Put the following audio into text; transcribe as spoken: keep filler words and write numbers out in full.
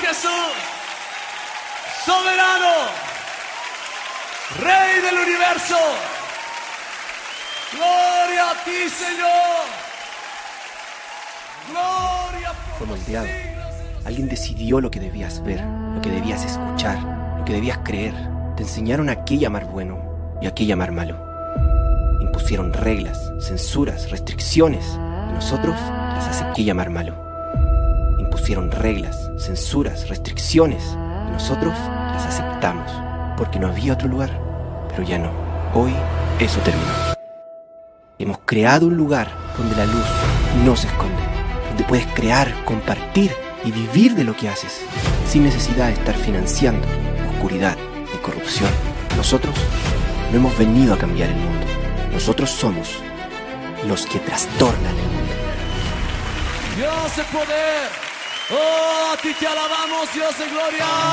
Jesús, soberano, Rey del universo. Gloria a ti, Señor. Gloria por Fue los moldeado. siglos de los Alguien decidió lo que debías ver, lo que debías escuchar, lo que debías creer. Te enseñaron a qué llamar bueno y a qué llamar malo. Impusieron reglas, censuras, restricciones, y nosotros las aceptamos. ¿Qué llamar malo? Impusieron reglas, censuras, restricciones, y nosotros las aceptamos, porque no había otro lugar. Pero ya no. Hoy eso terminó. Hemos creado un lugar donde la luz no se esconde, donde puedes crear, compartir y vivir de lo que haces, sin necesidad de estar financiando oscuridad y corrupción. Nosotros no hemos venido a cambiar el mundo. Nosotros somos los que trastornan el mundo. Dios de poder. Oh, a ti te alabamos, Dios de gloria.